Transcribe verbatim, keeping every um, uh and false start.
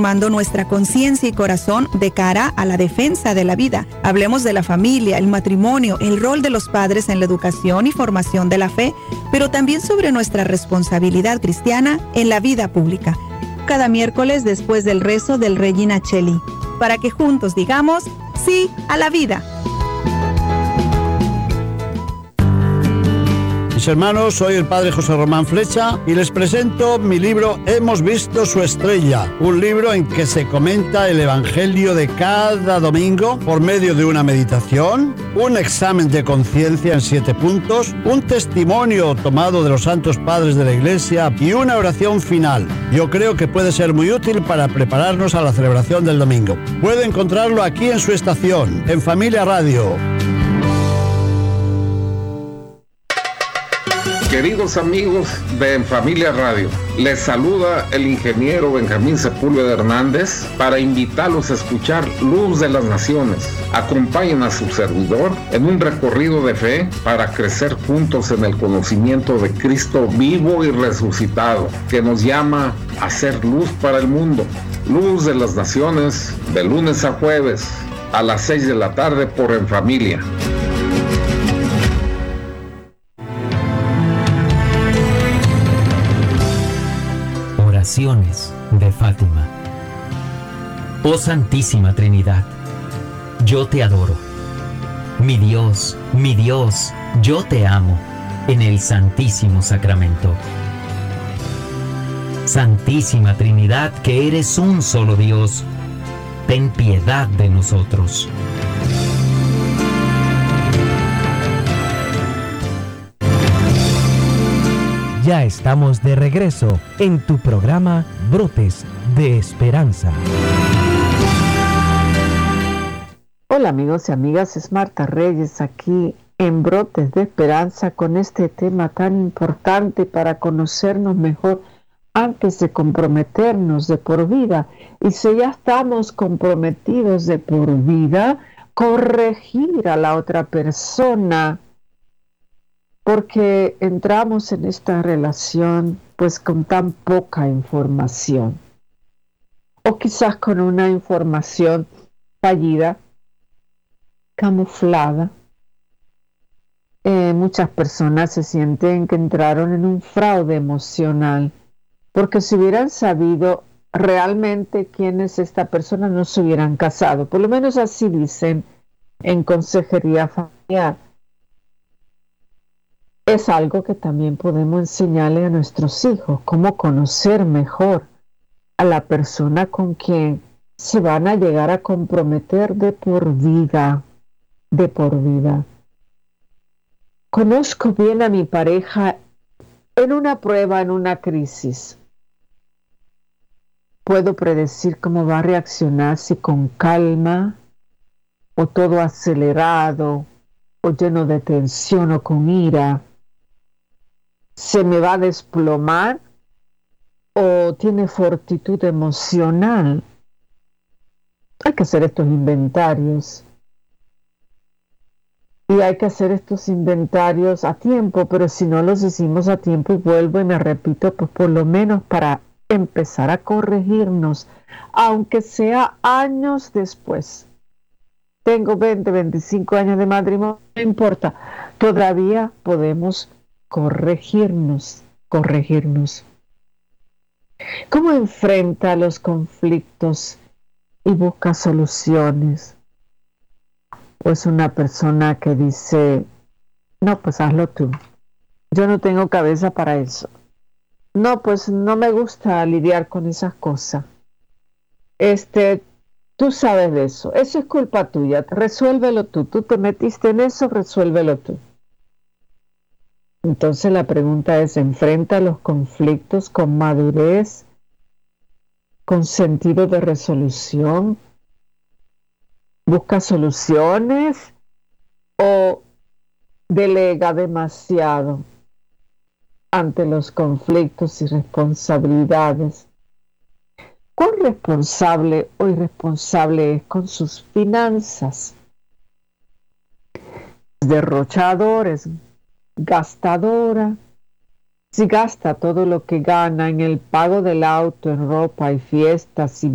Formando nuestra conciencia y corazón de cara a la defensa de la vida. Hablemos de la familia, el matrimonio, el rol de los padres en la educación y formación de la fe, pero también sobre nuestra responsabilidad cristiana en la vida pública. Cada miércoles después del rezo del Regina Coeli, para que juntos digamos sí a la vida. Mis hermanos, soy el padre José Román Flecha y les presento mi libro Hemos visto su estrella, un libro en que se comenta el evangelio de cada domingo por medio de una meditación, un examen de conciencia en siete puntos, un testimonio tomado de los santos padres de la Iglesia y una oración final. Yo creo que puede ser muy útil para prepararnos a la celebración del domingo. Puede encontrarlo aquí en su estación, en Familia Radio. Queridos amigos de En Familia Radio, les saluda el ingeniero Benjamín Sepúlveda Hernández para invitarlos a escuchar Luz de las Naciones. Acompañen a su servidor en un recorrido de fe para crecer juntos en el conocimiento de Cristo vivo y resucitado, que nos llama a ser luz para el mundo. Luz de las Naciones, de lunes a jueves, a las seis de la tarde por En Familia. Oraciones de Fátima. Oh Santísima Trinidad, yo te adoro. Mi Dios, mi Dios, yo te amo en el Santísimo Sacramento. Santísima Trinidad, que eres un solo Dios, ten piedad de nosotros. Ya estamos de regreso en tu programa Brotes de Esperanza. Hola amigos y amigas, es Marta Reyes aquí en Brotes de Esperanza con este tema tan importante para conocernos mejor antes de comprometernos de por vida. Y si ya estamos comprometidos de por vida, corregir a la otra persona, porque entramos en esta relación pues con tan poca información, o quizás con una información fallida, camuflada. Eh, muchas personas se sienten que entraron en un fraude emocional, porque si hubieran sabido realmente quién es esta persona, no se hubieran casado. Por lo menos así dicen en consejería familiar. Es algo que también podemos enseñarle a nuestros hijos, cómo conocer mejor a la persona con quien se van a llegar a comprometer de por vida, de por vida. Conozco bien a mi pareja en una prueba, en una crisis. Puedo predecir cómo va a reaccionar, si con calma, o todo acelerado, o lleno de tensión o con ira. ¿Se me va a desplomar o tiene fortitud emocional? Hay que hacer estos inventarios. Y hay que hacer estos inventarios a tiempo, pero si no los hicimos a tiempo, y vuelvo y me repito, pues por lo menos para empezar a corregirnos, aunque sea años después. Tengo veinte, veinticinco años de matrimonio, no importa, todavía podemos corregirnos, corregirnos. ¿Cómo enfrenta los conflictos y busca soluciones? Pues una persona que dice, no, pues hazlo tú. Yo no tengo cabeza para eso. No, pues no me gusta lidiar con esas cosas. Este, tú sabes de eso. Eso es culpa tuya. Resuélvelo tú. Tú te metiste en eso, resuélvelo tú. Entonces la pregunta es, ¿enfrenta los conflictos con madurez, con sentido de resolución? ¿Busca soluciones o delega demasiado ante los conflictos y responsabilidades? ¿Cuán responsable o irresponsable es con sus finanzas? Derrochadores, gastadora. Si gasta todo lo que gana en el pago del auto, en ropa y fiestas y